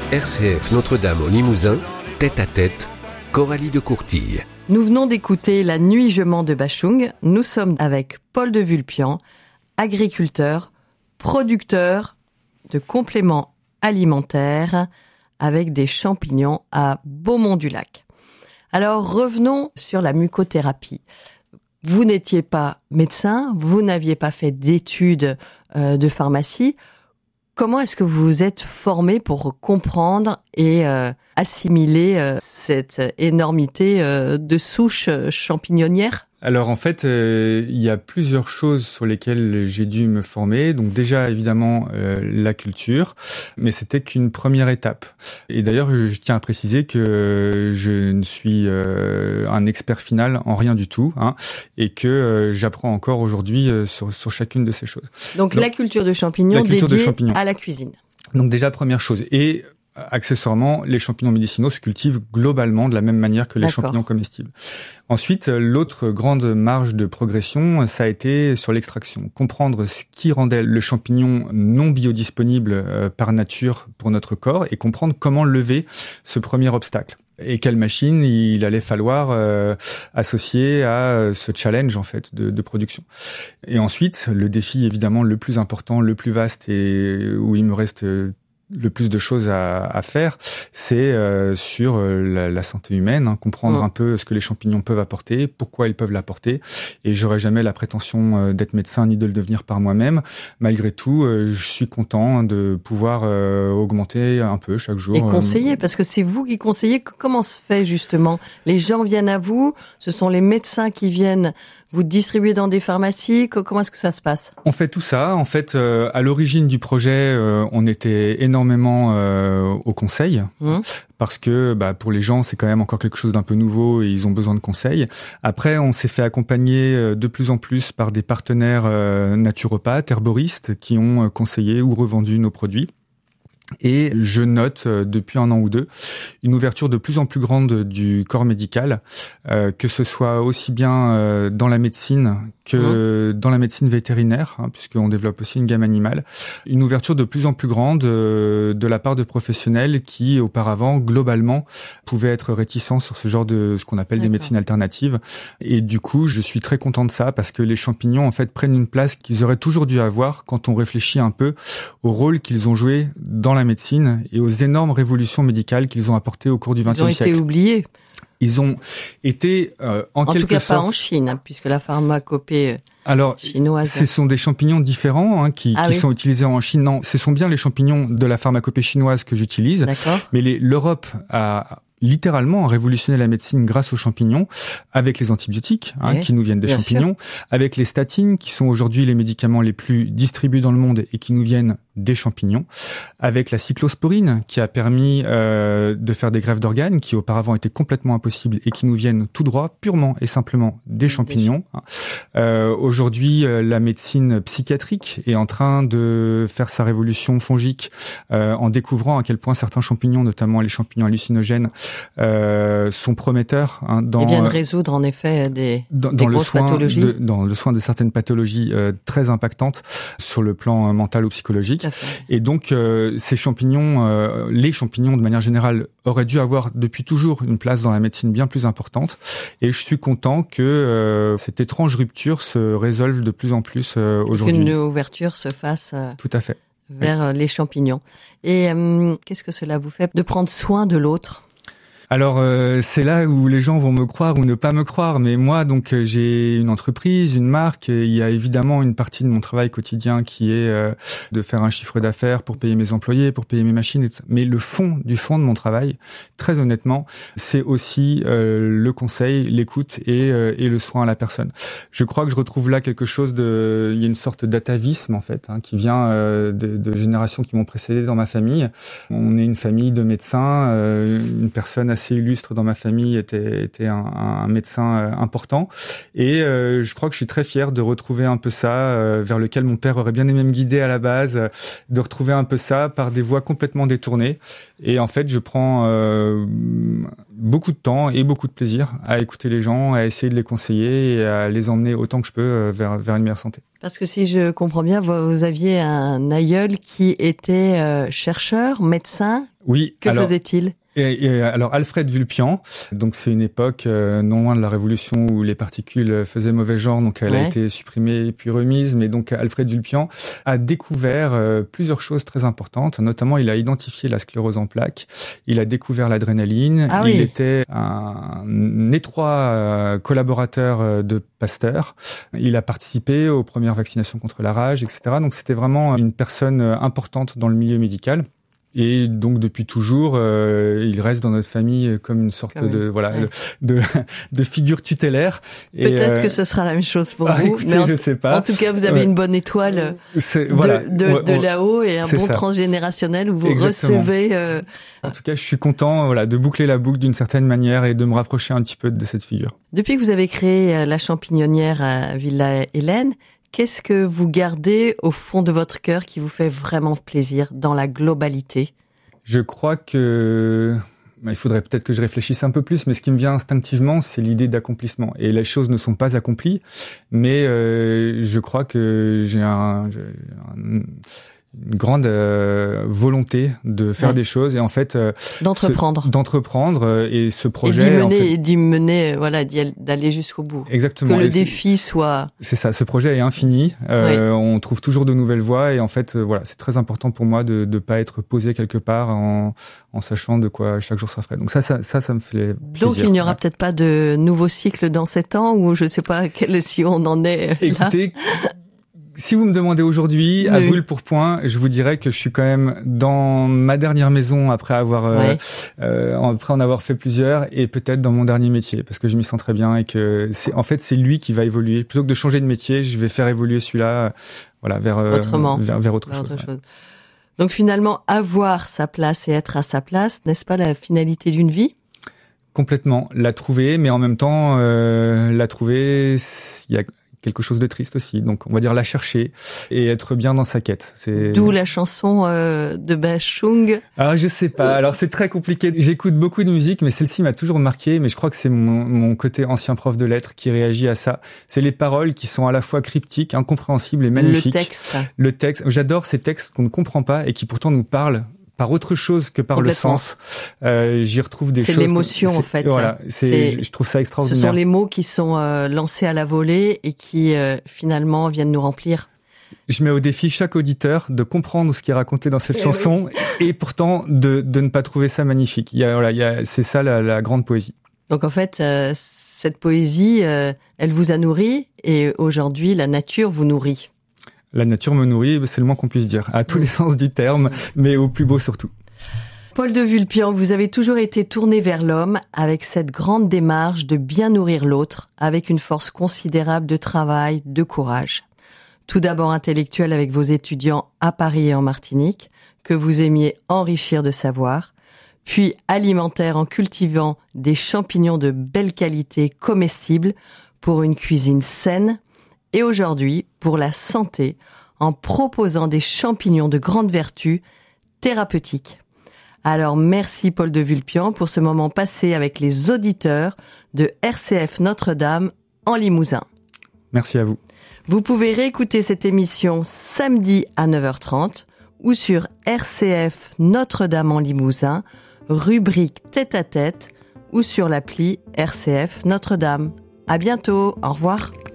RCF Notre-Dame au Limousin, tête à tête, Coralie de Courtille. Nous venons d'écouter La Nuit je mens de Bachung. Nous sommes avec Paul de Vulpian, agriculteur, producteur de compléments alimentaires avec des champignons à Beaumont-du-Lac. Alors revenons sur la mucothérapie. Vous n'étiez pas médecin, vous n'aviez pas fait d'études de pharmacie. Comment est-ce que vous vous êtes formé pour comprendre et assimiler cette énormité de souches champignonnières ? Alors en fait, il y a plusieurs choses sur lesquelles j'ai dû me former. Donc déjà, évidemment, la culture, mais c'était qu'une première étape. Et d'ailleurs, je tiens à préciser que je ne suis un expert final en rien du tout, et que j'apprends encore aujourd'hui sur chacune de ces choses. Donc la culture de champignons dédiée à la cuisine. Donc déjà, première chose. Et accessoirement, les champignons médicinaux se cultivent globalement de la même manière que les champignons comestibles. Ensuite, l'autre grande marge de progression, ça a été sur l'extraction. Comprendre ce qui rendait le champignon non biodisponible par nature pour notre corps et comprendre comment lever ce premier obstacle. Et quelle machine il allait falloir associer à ce challenge en fait de production. Et ensuite, le défi évidemment le plus important, le plus vaste et où il me reste le plus de choses à faire, c'est sur la santé humaine, comprendre un peu ce que les champignons peuvent apporter, pourquoi ils peuvent l'apporter. Et j'aurais jamais la prétention d'être médecin ni de le devenir par moi-même. Malgré tout, je suis content de pouvoir augmenter un peu chaque jour. Et conseiller, parce que c'est vous qui conseillez. Comment se fait justement ? Les gens viennent à vous, ce sont les médecins qui viennent vous distribuer dans des pharmacies. Comment est-ce que ça se passe ? On fait tout ça. En fait, à l'origine du projet, on était énormément au conseil, parce que pour les gens, c'est quand même encore quelque chose d'un peu nouveau et ils ont besoin de conseils. Après, on s'est fait accompagner de plus en plus par des partenaires naturopathes, herboristes, qui ont conseillé ou revendu nos produits. Et je note depuis un an ou deux une ouverture de plus en plus grande du corps médical, que ce soit aussi bien dans la médecine que dans la médecine vétérinaire, puisqu'on développe aussi une gamme animale. Une ouverture de plus en plus grande de la part de professionnels qui, auparavant, globalement, pouvaient être réticents sur ce genre de ce qu'on appelle des médecines alternatives. Et du coup, je suis très content de ça parce que les champignons, en fait, prennent une place qu'ils auraient toujours dû avoir quand on réfléchit un peu au rôle qu'ils ont joué dans la médecine et aux énormes révolutions médicales qu'ils ont apportées au cours du XXe siècle. Ils ont été oubliés. Ils ont été en quelque sorte... En tout cas pas en Chine, puisque la pharmacopée chinoise... Ce sont des champignons différents qui sont utilisés en Chine. Non, ce sont bien les champignons de la pharmacopée chinoise que j'utilise. D'accord. Mais l'Europe a littéralement révolutionné la médecine grâce aux champignons, avec les antibiotiques qui nous viennent des champignons, avec les statines qui sont aujourd'hui les médicaments les plus distribués dans le monde et qui nous viennent des champignons, avec la cyclosporine qui a permis de faire des greffes d'organes qui auparavant étaient complètement impossibles et qui nous viennent tout droit, purement et simplement des champignons. Aujourd'hui, la médecine psychiatrique est en train de faire sa révolution fongique en découvrant à quel point certains champignons, notamment les champignons hallucinogènes, sont prometteurs ils viennent résoudre en effet des grosses pathologies. Dans le soin de certaines pathologies très impactantes sur le plan mental ou psychologique. Et donc ces champignons, les champignons de manière générale, auraient dû avoir depuis toujours une place dans la médecine bien plus importante. Et je suis content que cette étrange rupture se résolve de plus en plus aujourd'hui. Qu'une ouverture se fasse. Tout à fait. Vers les champignons. Et qu'est-ce que cela vous fait de prendre soin de l'autre ? Alors c'est là où les gens vont me croire ou ne pas me croire, mais moi donc j'ai une entreprise, une marque, et il y a évidemment une partie de mon travail quotidien qui est de faire un chiffre d'affaires pour payer mes employés, pour payer mes machines, etc. Mais le fond de mon travail, très honnêtement, c'est aussi le conseil, l'écoute et le soin à la personne. Je crois que je retrouve là quelque chose il y a une sorte d'atavisme en fait, qui vient de générations qui m'ont précédé dans ma famille. On est une famille de médecins, une personne assez assez illustre dans ma famille était un médecin important. Et je crois que je suis très fier de retrouver un peu ça, vers lequel mon père aurait bien aimé me guider à la base, de retrouver un peu ça par des voies complètement détournées. Et en fait, je prends beaucoup de temps et beaucoup de plaisir à écouter les gens, à essayer de les conseiller et à les emmener autant que je peux vers une meilleure santé. Parce que si je comprends bien, vous aviez un aïeul qui était chercheur, médecin. Oui. Que faisait-il ? Alors Alfred Vulpian, donc c'est une époque non loin de la Révolution où les particules faisaient mauvais genre, donc elle a été supprimée puis remise. Mais donc Alfred Vulpian a découvert plusieurs choses très importantes. Notamment, il a identifié la sclérose en plaques. Il a découvert l'adrénaline. Il était un étroit collaborateur de Pasteur. Il a participé aux premières vaccinations contre la rage, etc. Donc c'était vraiment une personne importante dans le milieu médical. Et donc depuis toujours, il reste dans notre famille comme une sorte de figure tutélaire. Peut-être que ce sera la même chose pour vous. Écoutez, mais je sais pas. En tout cas, vous avez une bonne étoile de là-haut et un bon transgénérationnel où vous recevez. En tout cas, je suis content, de boucler la boucle d'une certaine manière et de me rapprocher un petit peu de cette figure. Depuis que vous avez créé la Champignonnière à Villa Hélène, qu'est-ce que vous gardez au fond de votre cœur qui vous fait vraiment plaisir dans la globalité ? Je crois que il faudrait peut-être que je réfléchisse un peu plus, mais ce qui me vient instinctivement, c'est l'idée d'accomplissement. Et les choses ne sont pas accomplies, mais je crois que j'ai une grande volonté de faire des choses et en fait d'entreprendre et ce projet d'y mener d'aller jusqu'au bout. Exactement. Que le défi soit c'est ça, ce projet est infini, on trouve toujours de nouvelles voies et en fait c'est très important pour moi de pas être posé quelque part en sachant de quoi chaque jour sera fait. Donc ça me fait plaisir. Donc il n'y aura peut-être pas de nouveau cycle dans 7 ans ou je sais pas si on en est. Écoutez, si vous me demandez aujourd'hui, à brûle pour point, je vous dirais que je suis quand même dans ma dernière maison après en avoir fait plusieurs et peut-être dans mon dernier métier parce que je m'y sens très bien et que c'est lui qui va évoluer. Plutôt que de changer de métier, je vais faire évoluer celui-là, vers autre chose. Donc finalement, avoir sa place et être à sa place, n'est-ce pas la finalité d'une vie ? Complètement, la trouver, mais en même temps, il y a quelque chose de triste aussi. Donc, on va dire la chercher et être bien dans sa quête. D'où la chanson de Bashung. Alors, je sais pas. Alors, c'est très compliqué. J'écoute beaucoup de musique, mais celle-ci m'a toujours marqué. Mais je crois que c'est mon côté ancien prof de lettres qui réagit à ça. C'est les paroles qui sont à la fois cryptiques, incompréhensibles et magnifiques. Le texte. J'adore ces textes qu'on ne comprend pas et qui pourtant nous parlent par autre chose que par le sens. J'y retrouve des choses. C'est l'émotion, en fait. Je trouve ça extraordinaire. Ce sont les mots qui sont lancés à la volée et qui, finalement, viennent nous remplir. Je mets au défi chaque auditeur de comprendre ce qui est raconté dans cette chanson et pourtant de ne pas trouver ça magnifique. C'est ça la grande poésie. Donc, en fait, cette poésie, elle vous a nourri et aujourd'hui, la nature vous nourrit. La nature me nourrit, c'est le moins qu'on puisse dire, à tous les sens du terme, mais au plus beau surtout. Paul de Vulpian, vous avez toujours été tourné vers l'homme avec cette grande démarche de bien nourrir l'autre, avec une force considérable de travail, de courage. Tout d'abord intellectuel avec vos étudiants à Paris et en Martinique, que vous aimiez enrichir de savoir, puis alimentaire en cultivant des champignons de belle qualité comestibles pour une cuisine saine, et aujourd'hui, pour la santé, en proposant des champignons de grande vertu thérapeutiques. Alors merci Paul de Vulpian pour ce moment passé avec les auditeurs de RCF Notre-Dame en Limousin. Merci à vous. Vous pouvez réécouter cette émission samedi à 9h30 ou sur RCF Notre-Dame en Limousin, rubrique tête à tête ou sur l'appli RCF Notre-Dame. À bientôt, au revoir.